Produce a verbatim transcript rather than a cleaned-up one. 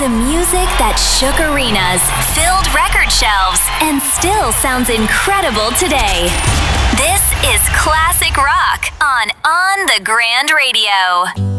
The music that shook arenas, filled record shelves, and still sounds incredible today. This is classic rock on On the Grand Radio.